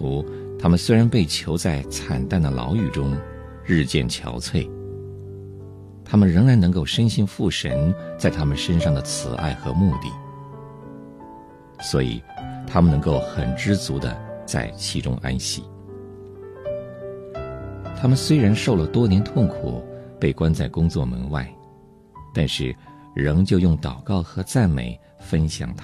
徒，他们虽然被囚在惨淡的牢狱中，日渐憔悴，他们仍然能够深信父神在他们身上的慈爱和目的，所以他们能够很知足地在其中安息。他们虽然受了多年痛苦，被关在工作门外，但是仍旧用祷告和赞美分享